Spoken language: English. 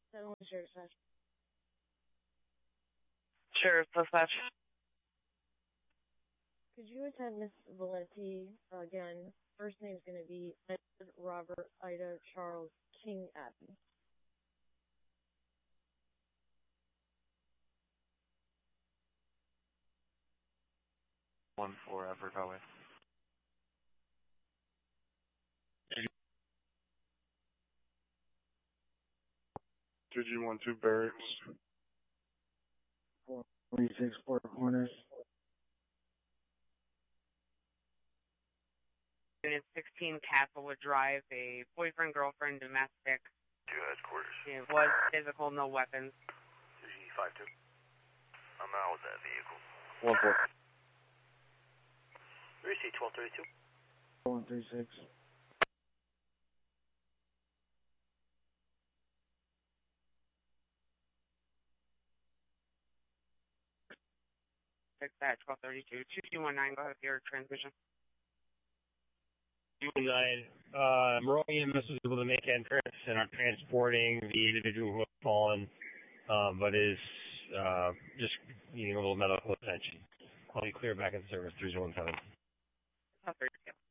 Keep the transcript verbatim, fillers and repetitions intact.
Seven one Sheriff Dispatch. Sheriff Dispatch. Could you attend Miss Valenti again? First name's going to be Edward Robert Ida Charles King Abbey. One four Everett Highway. Two G one two Barracks. Four forty-six Four Corners. Unit sixteen Castlewood Drive, a boyfriend-girlfriend domestic. Two headquarters. It was physical, no weapons. G five two. I'm out with that vehicle. One four. Receipt twelve thirty-two. One three six. Six at twelve thirty-two. two two one nine, go ahead with your transmission. two one nine, uh, Monroe E M S was able to make entrance and are transporting the individual who has fallen, um, but is uh, just needing a little medical attention. I'll be clear back in service three zero one seven. twelve thirty-two.